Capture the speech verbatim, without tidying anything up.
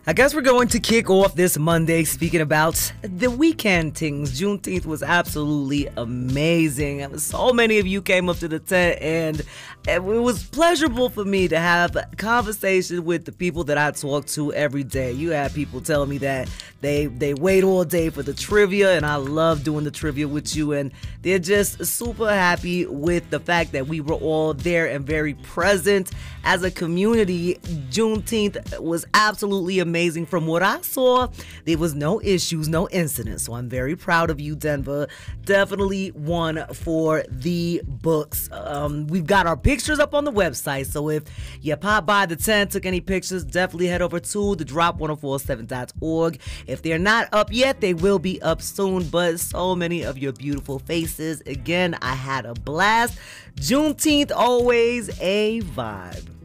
I guess we're going to kick off this Monday speaking about the weekend things. Juneteenth was absolutely amazing. So many of you came up to the tent, and it was pleasurable for me to have conversation with the people that I talk to every day. You had people telling me that they they wait all day for the trivia, and I love doing the trivia with you, and they're just super happy with the fact that we were all there and very present as a community. Juneteenth was absolutely amazing. Amazing. From what I saw, there was no issues, no incidents. So I'm very proud of you, Denver. Definitely one for the books. Um, we've got our pictures up on the website. So if you pop by the tent, took any pictures, definitely head over to the drop ten forty-seven dot org. If they're not up yet, they will be up soon. But so many of your beautiful faces. Again, I had a blast. Juneteenth, always a vibe.